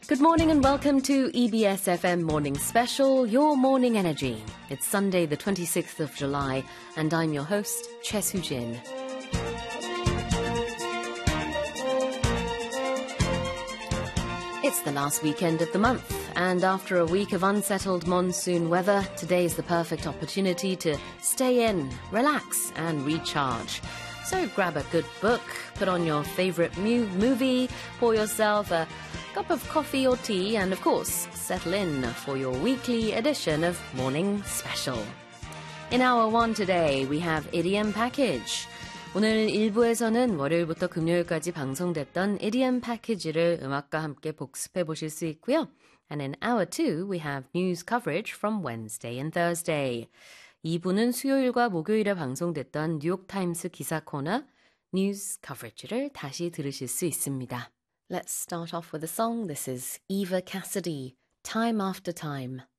Good morning and welcome to EBS FM Morning Special, Your Morning Energy. It's Sunday, the 26th of July, and I'm your host, Choi Soo-jin. It's the last weekend of the month, and after a week of unsettled monsoon weather, today is the perfect opportunity to stay in, relax, and recharge. So grab a good book, put on your favorite movie, pour yourself a cup of coffee or tea, and of course, settle in for your weekly edition of Morning Special. In hour one today, we have Idiom Package. 오늘 1부에서는 월요일부터 금요일까지 방송됐던 Idiom Package를 음악과 함께 복습해 보실 수 있고요. And in hour two, we have news coverage from Wednesday and Thursday. 2부는 수요일과 목요일에 방송됐던 뉴욕타임스 기사 코너 뉴스 커버리지를 다시 들으실 수 있습니다. Let's start off with a song. This is Eva Cassidy, Time After Time.